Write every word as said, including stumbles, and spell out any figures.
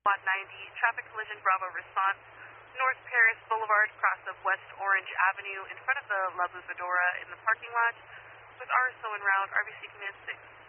Lot ninety, traffic collision Bravo response, North Paris Boulevard, cross of West Orange Avenue, in front of the La Bufadora in the parking lot, with R S O en route, R B C command six.